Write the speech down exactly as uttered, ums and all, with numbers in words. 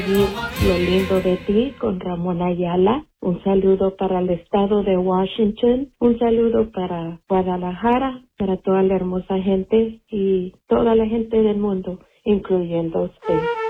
Lo lindo de ti con Ramón Ayala. Un saludo para el estado de Washington. Un saludo para Guadalajara, para toda la hermosa gente y toda la gente del mundo, incluyendo usted.